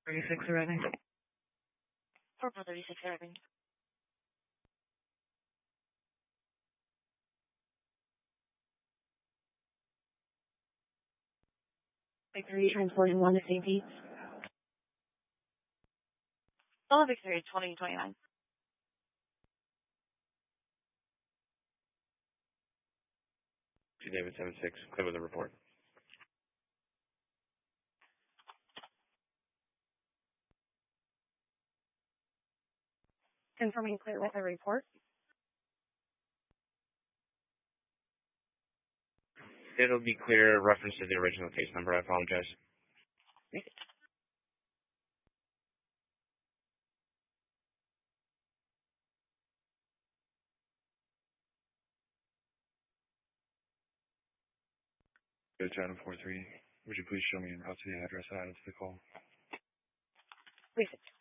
36 arriving. 4436 arriving. Victory transporting 1 to St. Pete. Solo Victory 2029. David 76, clear with the report. Confirming clear with the report. It'll be clear reference to the original case number. I apologize. Good, Channel 43. Would you please show me and route to the address I added to the call? Please.